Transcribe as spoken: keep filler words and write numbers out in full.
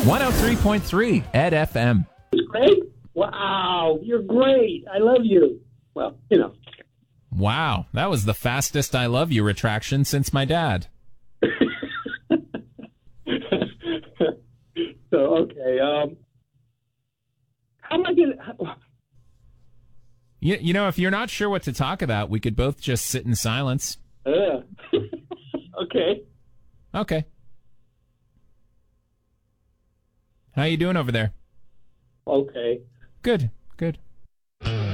one oh three point three Ed F M. It's great. Wow, you're great. I love you. Well, you know. Wow, that was the fastest I love you retraction since my dad. So, okay. Um, how am I going to... You, you know, if you're not sure what to talk about, we could both just sit in silence. Uh, okay. Okay. How you doing over there? Okay. Good, good.